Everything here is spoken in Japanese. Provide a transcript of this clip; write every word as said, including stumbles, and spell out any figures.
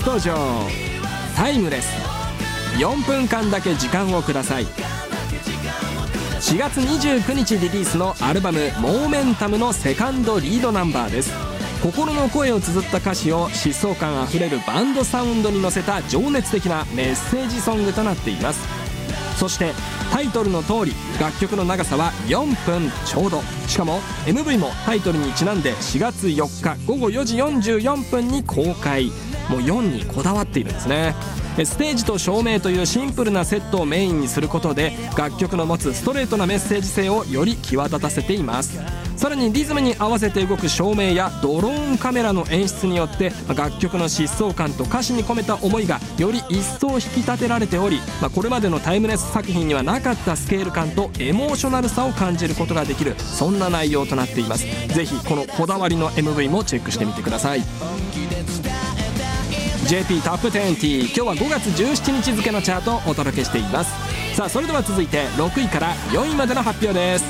登場。タイムレス、よんぷんかんだけ時間をください。しがつにじゅうくにちリリースのアルバム「モーメンタム」のセカンドリードナンバーです。心の声を綴った歌詞を疾走感あふれるバンドサウンドに乗せた情熱的なメッセージソングとなっています。そしてタイトルの通り楽曲の長さはよんぷんちょうど。しかも エムブイ もタイトルにちなんでしがつよっかごごよじよんじゅうよんぷんに公開。もうよんにこだわっているんですね。ステージと照明というシンプルなセットをメインにすることで楽曲の持つストレートなメッセージ性をより際立たせています。さらにリズムに合わせて動く照明やドローンカメラの演出によって楽曲の疾走感と歌詞に込めた思いがより一層引き立てられており、まあ、これまでのタイムレス作品にはなかったスケール感とエモーショナルさを感じることができる、そんな内容となっています。ぜひこのこだわりの エムブイ もチェックしてみてください。ジェーピー トップにじゅう、今日はごがつじゅうしちにち付のチャートをお届けしています。さあそれでは続いてろくいからよんいまでの発表です。